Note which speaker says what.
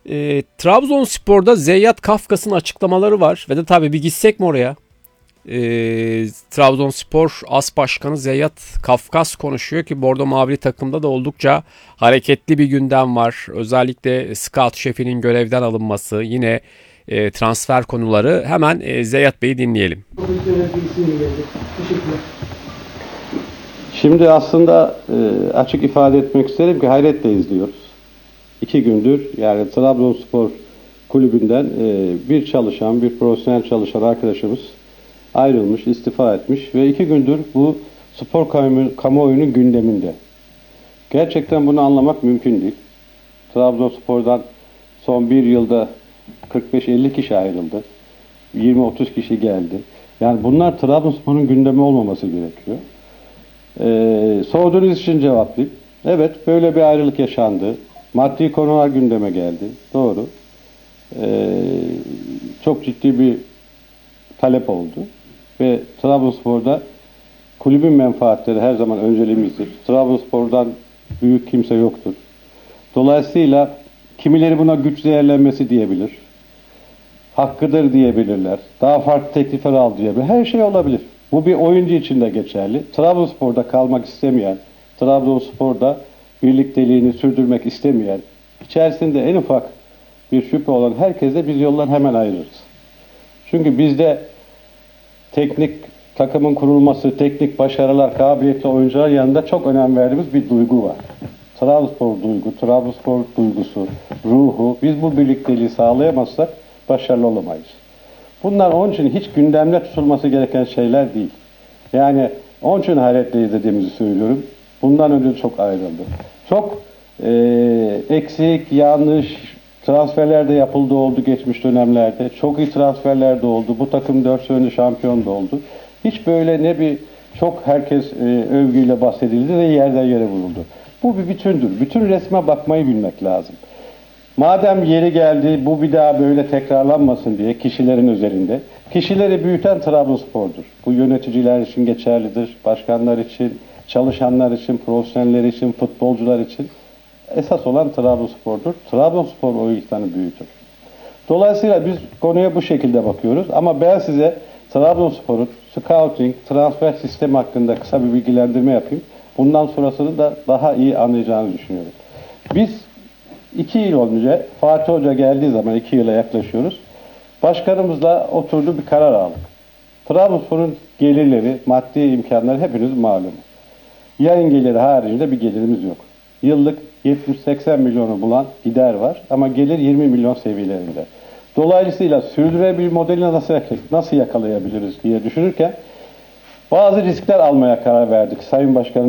Speaker 1: Trabzonspor'da Zeyyat Kafkas'ın açıklamaları var. Ve de tabii bir gitsek mi oraya? Trabzonspor As Başkanı Zeyyat Kafkas konuşuyor ki Bordo Mavili takımda da oldukça hareketli bir gündem var. Özellikle scout şefinin görevden alınması, yine transfer konuları. Hemen Zeyyat Bey'i dinleyelim.
Speaker 2: Şimdi aslında açık ifade etmek isterim ki hayretle izliyoruz. 2 gündür yani Trabzonspor kulübünden bir çalışan, bir profesyonel çalışan arkadaşımız ayrılmış, istifa etmiş ve 2 gündür bu spor kamuoyunun gündeminde. Gerçekten bunu anlamak mümkün değil. Trabzonspor'dan son bir yılda 45-50 kişi ayrıldı. 20-30 kişi geldi. Yani bunlar Trabzonspor'un gündemi olmaması gerekiyor. Sorduğunuz için cevaplayayım. Evet, böyle bir ayrılık yaşandı. Maddi konular gündeme geldi. Doğru. Çok ciddi bir talep oldu. Ve Trabzonspor'da kulübün menfaatleri her zaman önceliğimizdir. Trabzonspor'dan büyük kimse yoktur. Dolayısıyla kimileri buna güç değerlenmesi diyebilir. Hakkıdır diyebilirler. Daha farklı teklifler al diyebilir. Her şey olabilir. Bu bir oyuncu için de geçerli. Trabzonspor'da kalmak istemeyen, Trabzonspor'da birlikteliğini sürdürmek istemeyen, içerisinde en ufak bir şüphe olan herkese biz yoldan hemen ayırırız. Çünkü bizde teknik takımın kurulması, teknik başarılar, kabiliyetli oyuncular yanında çok önem verdiğimiz bir duygu var. Trabzonspor duygu, Trabzonspor duygusu, ruhu, biz bu birlikteliği sağlayamazsak başarılı olamayız. Bunlar onun için hiç gündemde tutulması gereken şeyler değil. Yani onun için hayretle izlediğimizi söylüyorum. Bundan önce çok ayrıldı. Çok eksik, yanlış transferler de yapıldı oldu geçmiş dönemlerde. Çok iyi transferler de oldu. Bu takım 4 sene önce şampiyon da oldu. Hiç böyle ne bir çok herkes övgüyle bahsedildi ve yerden yere vuruldu. Bu bir bütündür. Bütün resme bakmayı bilmek lazım. Madem yeri geldi bu bir daha böyle tekrarlanmasın diye kişilerin üzerinde. Kişileri büyüten Trabzonspor'dur. Bu yöneticiler için geçerlidir. Başkanlar için, çalışanlar için, profesyoneller için, futbolcular için. Esas olan Trabzonspor'dur. Trabzonspor o insanı büyütür. Dolayısıyla biz konuya bu şekilde bakıyoruz. Ama ben size Trabzonspor'un scouting, transfer sistemi hakkında kısa bir bilgilendirme yapayım. Bundan sonrasını da daha iyi anlayacağınızı düşünüyorum. Biz 2 yıl önce Fatih Hoca geldiği zaman 2 yıla yaklaşıyoruz. Başkanımızla oturdu bir karar aldık. Trabzonspor'un gelirleri, maddi imkanları hepiniz malum. Yayın geliri haricinde bir gelirimiz yok. Yıllık 70-80 milyonu bulan gider var ama gelir 20 milyon seviyelerinde. Dolayısıyla sürdürülebilir modeli nasıl yakalayabiliriz diye düşünürken bazı riskler almaya karar verdik Sayın Başkanım.